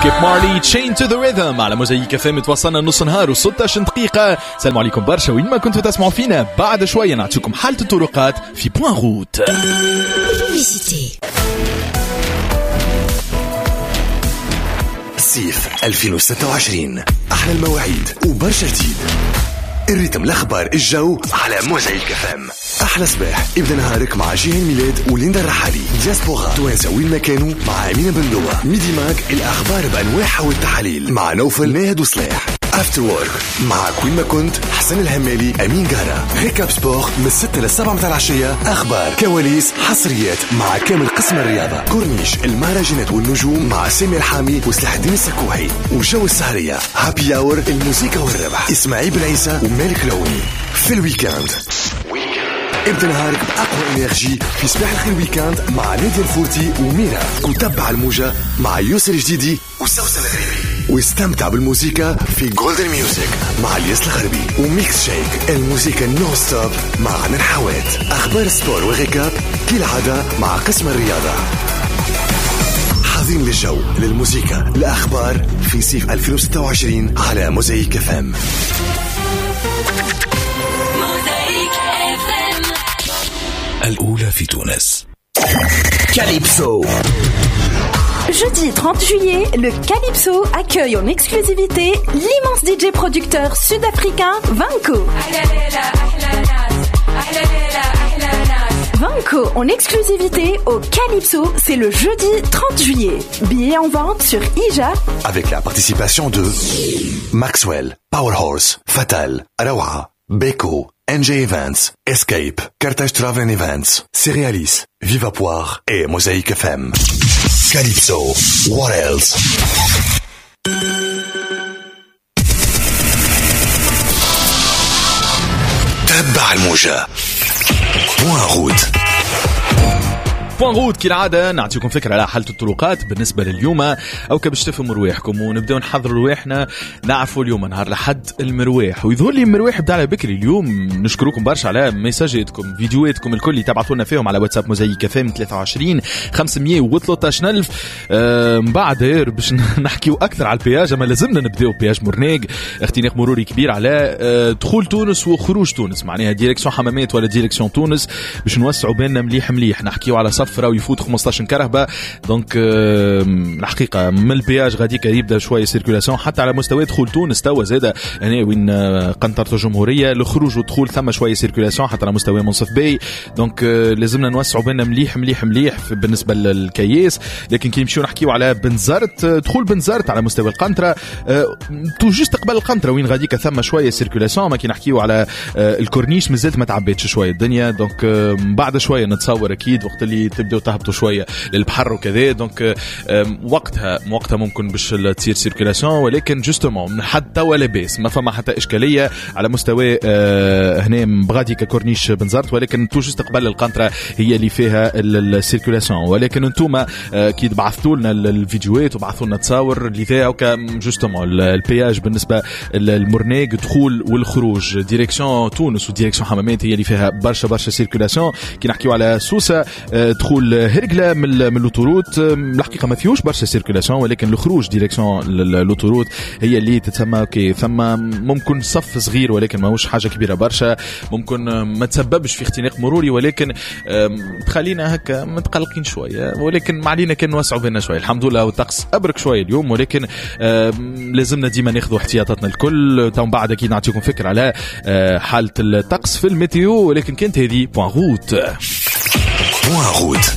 سكيب مارلي تشين تو ذا ريذم على موزايك اف ام. توصلنا نص نهار و16 دقيقة. سلام عليكم برشا وين ما كنتوا تسمعوا فينا. بعد شوية نعطيكم حالة الطرقات في بوان روت. صيف 2026 أحلى المواعيد وبرشا جديد. الريتم الأخبار الجو على موزايك اف ام. أحلى صباح ابدأ نهارك مع جيهان ميلاد وليندا الرحالي. دياسبورا توانسة وين ما كانوا مع أمينة بندوة. ميدي ماك الأخبار بأنواعها والتحاليل مع نوفل ناهد وصلاح. افتر وورك مع كوين ما كنت حسن الهمالي أمين قارة. ريكاب سبور من 6 ل 7 متاع العشية. أخبار كواليس حصريات مع كامل قسم الرياضة. كورنيش المهرجانات والنجوم مع سامي الحامي وسلاح الدين السكوحي. وجو السهرية هابي اور الموسيقى والربح إسماعيل بن عيسى ومالك لوني. في الويكاند ابدأ نهارك بأقوى إنرجي في صباح الخير ويكاند مع نادية الفورتي وميرا. وتبع الموجة مع يوسف الجديدي وسوسن الغريبي. واستمتع بالموسيقى في جولدن ميوزك مع الياس الغربي. وميكس شيك الموسيقى نو ستوب مع عن الحوات. أخبار السبور وغيكاب كالعادة مع قسم الرياضة. حاضرين للجو للموسيقى الأخبار في صيف 2026 على موزايك اف ام. الأولى في تونس. Calypso. Jeudi 30 juillet, le Calypso accueille en exclusivité l'immense DJ producteur sud-africain Vanco. Vanco en exclusivité au Calypso, c'est le jeudi 30 juillet. Billets en vente sur IJA. Avec la participation de Maxwell, Powerhorse, Fatal, Arawa, Beko, NJ Events, Escape, Carthage Travel Events, Cerealis, Viva Poire et Mosaïque FM. Calypso, what else? تبع الموجة. بوان روت. بوان روت كالعادة نعطيكم فكرة على حالة الطرقات بالنسبة لليوم أو كباش تفهموا رواحكم ونبدأ نحضروا رواحنا. نعرفوا اليوم نهار لحد المرواح ويظهر لي المرواح بدا على بكري اليوم. نشكركم برشا على ميساجاتكم فيديوهاتكم الكل اللي تبعثونا فيهم على واتساب موزايك اف ام 23 513 ألف. بعد باش نحكيو أكثر على البياج أما لازمنا نبدأو بياج مورنيغ. اختناق مروري كبير على دخول تونس وخروج تونس معناها ديريكسيون حمامات ولا ديريكسيون تونس باش نوسعوا بيننا مليح نحكيو على صف راهو يفوت 15 كرهبه. دونك الحقيقه من البياج غاديك يبدا شويه سيركولاسيون حتى على مستوى دخول تونس توا زاده هنا وين قنطره الجمهوريه. الخروج والدخول ثم شويه سيركولاسيون حتى على مستوى منصف باي. دونك لازمنا نوسعوا بيننا مليح بالنسبه للكياس. لكن كي نمشيو نحكيو على بنزرت دخول بنزرت على مستوى القنطره تو جوست قبل القنطره وين غاديك ثم شويه سيركولاسيون. ما كي نحكيو على الكورنيش مازالت ما تعبتش شويه الدنيا. دونك بعد شويه نتصور اكيد وقت اللي تبداو تهبطوا شويه للبحر وكذا. دونك وقتها ممكن باش تصير سيركولاسيون. ولكن جوستومون من حد توا لاباس ما فما حتى اشكاليه على مستوى هنا بغادي ككورنيش بنزرت. ولكن تو جوست قبل القنطره هي اللي فيها السيركولاسيون. ولكن انتوما كي بعثتوا لنا الفيديوهات وبعثوا لنا تصاور لذا هكا جوستومون البياج بالنسبه للمورنيغ دخول والخروج ديريكسيون تونس وديريكسيون حمامات هي اللي فيها برشا سيركولاسيون. كي نحكيو على سوسه دخول هرقله من لوطوروت الحقيقه ما فيهوش برشا سيركولاسيون. ولكن الخروج ديريكسيون لوطوروت هي اللي تتسمى اوكي ثم ممكن صف صغير ولكن ماهوش حاجه كبيره برشا. ممكن ما تسببش في اختناق مروري ولكن تخلينا هكا متقلقين شويه. ولكن ما علينا كان نوسعوا بيننا شويه. الحمد لله والطقس ابرك شويه اليوم. ولكن لازمنا ديما ناخذوا احتياطاتنا الكل. تو بعد اكيد نعطيكم فكره على حاله الطقس في الميتيو. ولكن كانت هذه بوان روت. بوان روت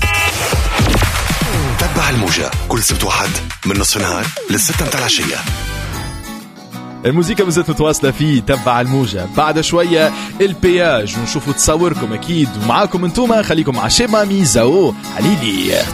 تبع الموجة كل سبت واحد من نصف النهار للستة متاع العشية. الموسيقى مازالت متواصلة في تبع الموجة. بعد شوية البياج ونشوفوا تصوركم أكيد ومعاكم انتوما. خليكم مع شيمامي زاو حليلي.